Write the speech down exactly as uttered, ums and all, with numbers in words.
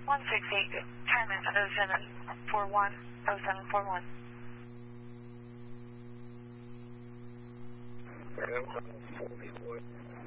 one six eight, Thailand oh seven four one, oh seven four one. seven forty-one.